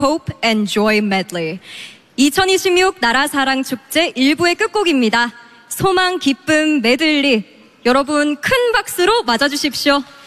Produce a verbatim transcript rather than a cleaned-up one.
Hope and Joy Medley. 이천이십육 나라사랑 축제 일 부의 끝곡입니다. 소망, 기쁨, 메들리. 여러분 큰 박수로 맞아주십시오.